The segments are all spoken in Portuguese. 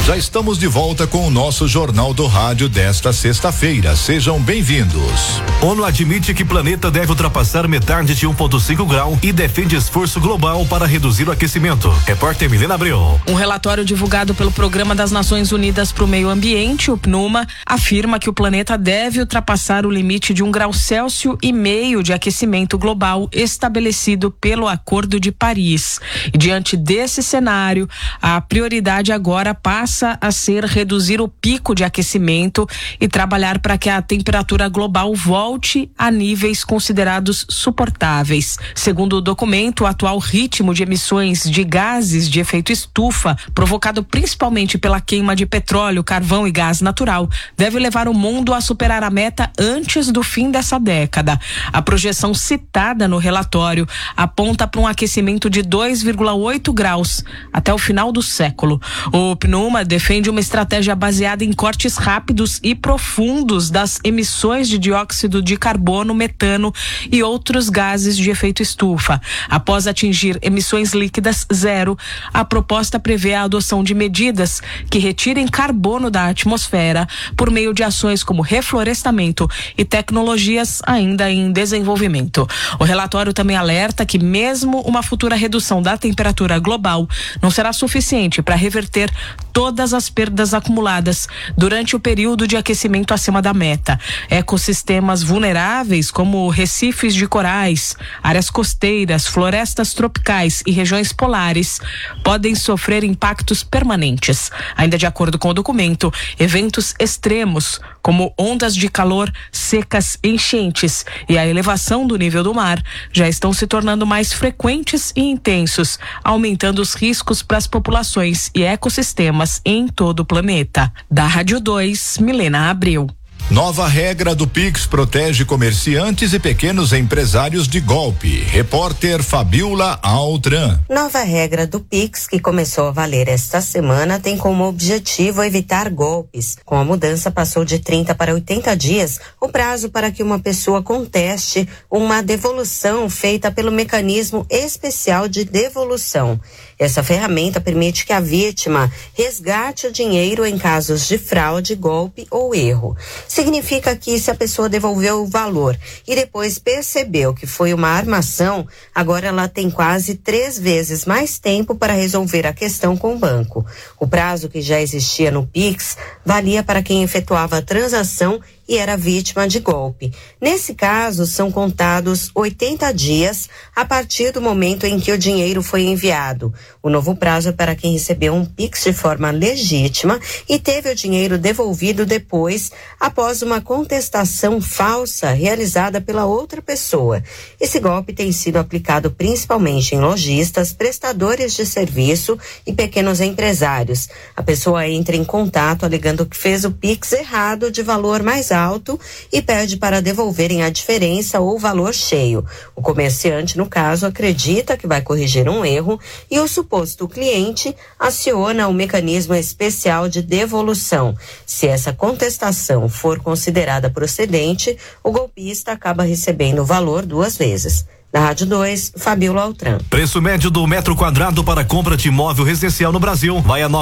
Já estamos de volta com o nosso Jornal do Rádio desta sexta-feira. Sejam bem-vindos. ONU admite que planeta deve ultrapassar metade de 1,5 grau e defende esforço global para reduzir o aquecimento. Repórter Milena Abreu. Um relatório divulgado pelo Programa das Nações Unidas para o Meio Ambiente, o PNUMA, afirma que o planeta deve ultrapassar o limite de 1,5 graus Celsius de aquecimento global estabelecido pelo Acordo de Paris. E diante desse cenário, a prioridade agora passa a ser reduzir o pico de aquecimento e trabalhar para que a temperatura global volte a níveis considerados suportáveis. Segundo o documento, o atual ritmo de emissões de gases de efeito estufa, provocado principalmente pela queima de petróleo, carvão e gás natural, deve levar o mundo a superar a meta antes do fim dessa década. A projeção citada no relatório aponta para um aquecimento de 2,8 graus até o final do século. O PNUMA defende uma estratégia baseada em cortes rápidos e profundos das emissões de dióxido de carbono, metano e outros gases de efeito estufa. Após atingir emissões líquidas zero, a proposta prevê a adoção de medidas que retirem carbono da atmosfera por meio de ações como reflorestamento e tecnologias ainda em desenvolvimento. O relatório também alerta que mesmo uma futura redução da temperatura global não será suficiente para reverter todas as perdas acumuladas durante o período de aquecimento acima da meta. Ecossistemas vulneráveis como recifes de corais, áreas costeiras, florestas tropicais e regiões polares podem sofrer impactos permanentes. Ainda de acordo com o documento, eventos extremos como ondas de calor, secas, enchentes e a elevação do nível do mar já estão se tornando mais frequentes e intensos, aumentando os riscos para as populações e ecossistemas em todo o planeta. Da Rádio 2, Milena Abreu. Nova regra do Pix protege comerciantes e pequenos empresários de golpe. Repórter Fabiola Altran. Nova regra do Pix, que começou a valer esta semana, tem como objetivo evitar golpes. Com a mudança, passou de 30 para 80 dias o prazo para que uma pessoa conteste uma devolução feita pelo mecanismo especial de devolução. Essa ferramenta permite que a vítima resgate o dinheiro em casos de fraude, golpe ou erro. Significa que se a pessoa devolveu o valor e depois percebeu que foi uma armação, agora ela tem quase 3 vezes mais tempo para resolver a questão com o banco. O prazo que já existia no Pix valia para quem efetuava a transação e era vítima de golpe. Nesse caso, são contados 80 dias a partir do momento em que o dinheiro foi enviado. O novo prazo é para quem recebeu um Pix de forma legítima e teve o dinheiro devolvido depois, após uma contestação falsa realizada pela outra pessoa. Esse golpe tem sido aplicado principalmente em lojistas, prestadores de serviço e pequenos empresários. A pessoa entra em contato alegando que fez o Pix errado de valor mais alto e pede para devolverem a diferença ou o valor cheio. O comerciante, no caso, acredita que vai corrigir um erro e o suposto cliente aciona o mecanismo especial de devolução. Se essa contestação for considerada procedente, o golpista acaba recebendo o valor 2 vezes. Da Rádio 2, Fabiola Altran. Preço médio do metro quadrado para compra de imóvel residencial no Brasil vai a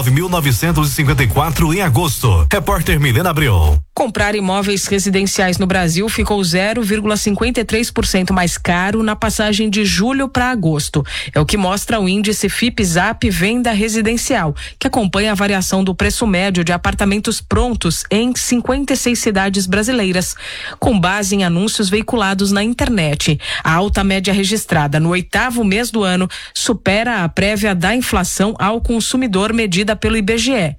9.954 em agosto. Repórter Milena Abreu. Comprar imóveis residenciais no Brasil ficou 0,53% mais caro na passagem de julho para agosto. É o que mostra o índice FIPE/ZAP Venda Residencial, que acompanha a variação do preço médio de apartamentos prontos em 56 cidades brasileiras, com base em anúncios veiculados na internet. A alta média registrada no 8º mês do ano supera a prévia da inflação ao consumidor medida pelo IBGE.